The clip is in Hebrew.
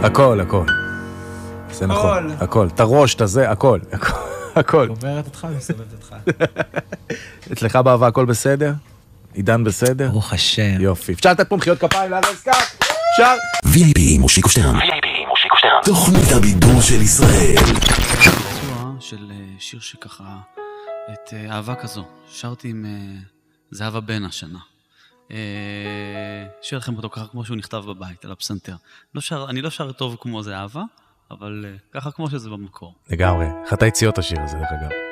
הכל, הכל. זה נכון, הכל. את הראש, את הזה, הכל. הכל. אומרת אותך, מסובבת אותך. אצלך באהבה הכל בסדר? עידן בסדר? ברוך השם. יופי. אפשר לתת פה מחיאות כפיים לארז קאט? אפשר? VIP מושיקו שטרן. תוכנית הבידור של ישראל. ביצוע של שיר שככה, את אהבה כזו. שרתי עם זהבה בן השנה. שיר לכם אותו ככה כמו שהוא נכתב בבית, על הפסנתר. אני לא שר טוב כמו זהבה, אבל ככה כמו שזה במקור. לגמרי. אחת היציאות השיר הזה, דרך אגב.